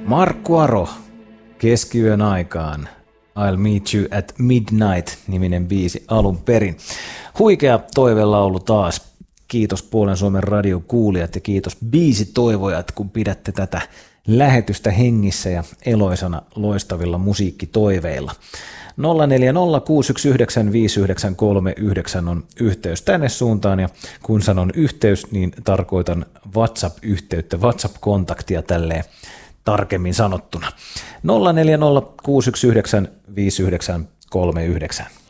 Markku Aro, Keskiyön aikaan. I'll Meet You at Midnight-niminen biisi alun perin. Huikea toivelaulu taas. Kiitos Puolen Suomen radion kuulijat ja kiitos biisitoivojat, kun pidätte tätä lähetystä hengissä ja eloisana loistavilla musiikkitoiveilla. 0406195939 on yhteys tänne suuntaan, ja kun sanon yhteys, niin tarkoitan WhatsApp-yhteyttä, WhatsApp-kontaktia tälleen tarkemmin sanottuna. 0406195939.